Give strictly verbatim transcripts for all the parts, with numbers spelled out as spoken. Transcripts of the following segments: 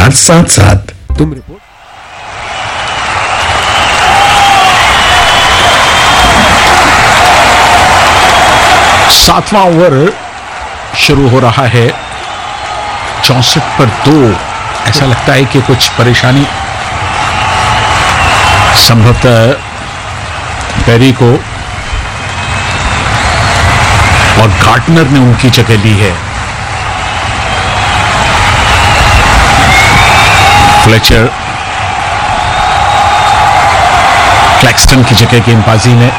चार सात सात। तुम रिपोर्ट सातवां ओवर शुरू हो रहा है, चौसठ पर दो। ऐसा लगता है कि कुछ परेशानी संभवतः पेरी को और गार्डनर ने उनकी जगह ली है। फ्लेचर क्लैक्सटन की जगह गेंदबाजी में।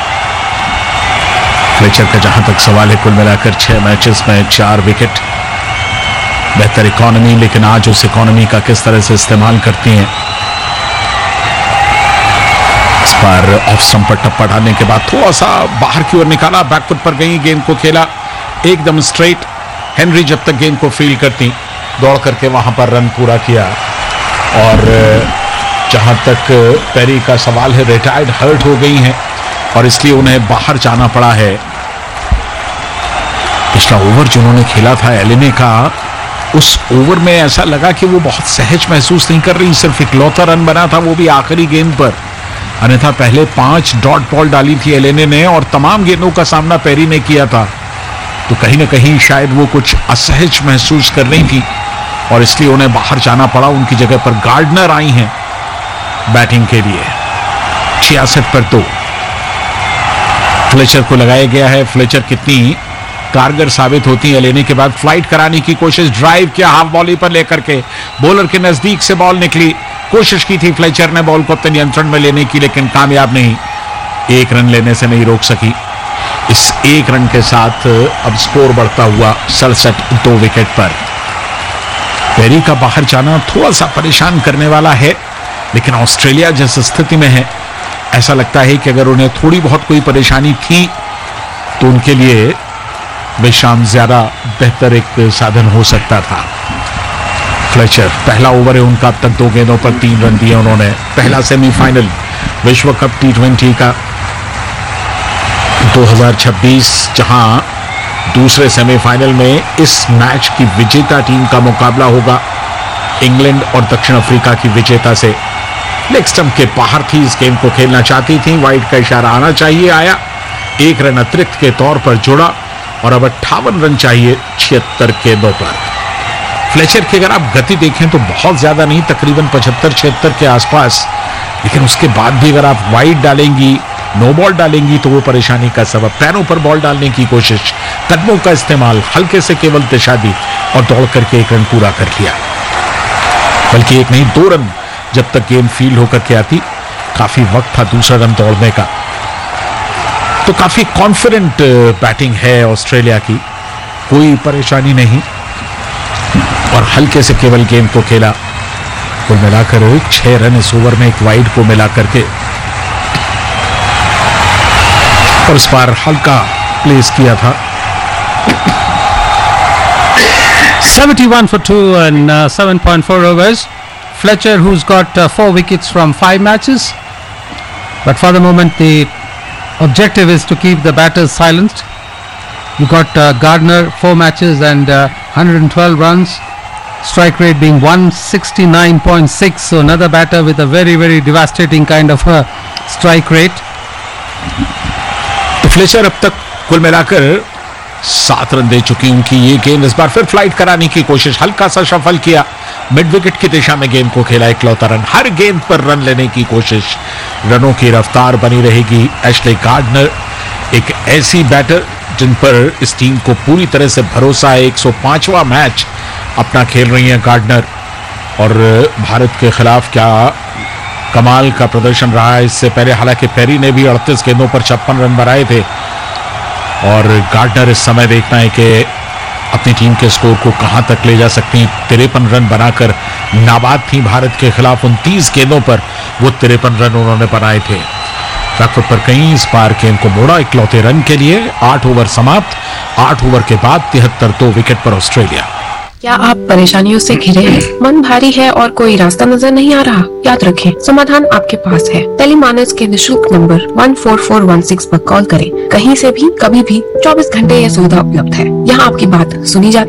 फ्लेचर का जहां तक सवाल है, कुल मिलाकर छह मैचेस में चार विकेट, बेहतर इकोनॉमी, लेकिन आज उस इकोनॉमी का किस तरह से इस्तेमाल करती हैं। इस बार ऑफ स्टंप पर टप्पा डालने के बाद थोड़ा सा बाहर की ओर निकाला, बैकफुट पर गई, गेंद को खेला एकदम स्ट्रेट। हेनरी जब तक गेंद को फील्ड करती, दौड़ करके वहां पर रन पूरा किया। और जहां तक पेरी का सवाल है, रिटायर्ड हर्ट हो गई हैं और इसलिए उन्हें बाहर जाना पड़ा है। पिछला ओवर जो उन्होंने खेला था एलेने का, उस ओवर में ऐसा लगा कि वो बहुत सहज महसूस नहीं कर रही, सिर्फ इकलौता रन बना था, वो भी आखिरी गेंद पर। अन्यथा पहले पांच डॉट बॉल डाली थी एलेने ने और तमाम गेंदों का सामना पेरी ने किया था। तो कहीं ना कहीं शायद वो कुछ असहज महसूस कर रही थी और इसलिए उन्हें बाहर जाना पड़ा। उनकी जगह पर गार्डनर आई हैं बैटिंग के लिए। छियासठ पर दो फ्लेचर को लगाया गया है। फ्लेचर कितनी कारगर साबित होती है लेने के बाद। फ्लाइट कराने की कोशिश, ड्राइव किया हाफ वॉली पर लेकर के, बॉलर के नजदीक से बॉल निकली, कोशिश की थी फ्लेचर ने बॉल को अपने नियंत्रण में लेने की, लेकिन कामयाब नहीं, एक रन लेने से नहीं रोक सकी। इस एक रन के साथ अब स्कोर बढ़ता हुआ सड़सठ दो विकेट पर। पेरी का बाहर जाना थोड़ा सा परेशान करने वाला है, लेकिन ऑस्ट्रेलिया जिस स्थिति में है, ऐसा लगता है कि अगर उन्हें थोड़ी बहुत कोई परेशानी थी तो उनके लिए विश्राम ज्यादा बेहतर एक साधन हो सकता था। फ्लेचर पहला ओवर है उनका, अब तक दो गेंदों पर तीन रन दिए उन्होंने। पहला सेमीफाइनल विश्व कप टी ट्वेंटी का दो हज़ार छब्बीस, जहां दूसरे सेमीफाइनल में इस मैच की विजेता टीम का मुकाबला होगा इंग्लैंड और दक्षिण अफ्रीका की विजेता से। लेग स्टंप के बाहर थी, इस गेंद को खेलना चाहती थी, वाइड का इशारा आना चाहिए, आया, एक रन अतिरिक्त के तौर पर जोड़ा और अब अट्ठावन रन चाहिए छिहत्तर गेंदों पर। फ्लेचर की अगर आप गति देखें तो बहुत ज्यादा नहीं, तकरीबन पचहत्तर छिहत्तर के आसपास, लेकिन उसके बाद भी अगर आप वाइड डालेंगी, नो बॉल डालेंगी तो वो परेशानी का सबब। पैरों पर बॉल डालने की कोशिश, कदमों का इस्तेमाल, हल्के से केवल दिशा दी और दौड़ करके एक रन पूरा कर लिया। बल्कि एक नहीं, दो रन जब तक गेंद फील्ड होकर के आती, काफी वक्त था दूसरा रन दौड़ने का। तो काफी कॉन्फिडेंट बैटिंग है ऑस्ट्रेलिया की, कोई परेशानी नहीं और हल्के से केवल गेंद को खेला। कुल मिलाकर छह रन इस ओवर में एक वाइड को मिला करके, और इस बार हल्का प्लेस किया था। seventy-one for two and uh, seven point four overs. Fletcher, who's got uh, four wickets from five matches, but for the moment the objective is to keep the batters silenced. You got uh, Gardner, four matches and uh, one hundred twelve runs, strike rate being one sixty-nine point six, so another batter with a very very devastating kind of a strike rate. तो Fletcher अब तक कुल मिलाकर सात run दे चुकी उनकी ये गेंद। इस बार फिर फ्लाइट कराने की कोशिश, हल्का सा शफल किया, मिड विकेट की दिशा में गेंद को खेला, इकलौता रन, हर गेंद पर रन लेने की कोशिश। रनों की रफ्तार बनी रहेगी। एशले गार्डनर एक ऐसी बैटर जिन पर इस टीम को पूरी तरह से भरोसा है। एक सौ पांचवां मैच अपना खेल रही हैं गार्डनर और भारत के खिलाफ क्या कमाल का प्रदर्शन रहा है। इससे पहले हालांकि पेरी ने भी अड़तीस गेंदों पर छप्पन रन बनाए थे और गार्डनर इस समय देखना है कि अपनी टीम के स्कोर को कहां तक ले जा सकती हैं। तिरपन रन बनाकर नाबाद थी भारत के खिलाफ, उनतीस गेंदों पर वो तिरपन रन उन्होंने बनाए थे। बैकफुट पर कहीं इस बार गेंद को मोड़ा इकलौते रन के लिए। आठ ओवर समाप्त, आठ ओवर के बाद तिहत्तर दो विकेट पर ऑस्ट्रेलिया। क्या आप परेशानियों से घिरे हैं, मन भारी है और कोई रास्ता नजर नहीं आ रहा? याद रखें, समाधान आपके पास है। टेलीमानस के निशुल्क number one four four one six पर कॉल करें। कहीं से भी, कभी भी, चौबीस घंटे यह सुविधा उपलब्ध है। यहाँ आपकी बात सुनी जाती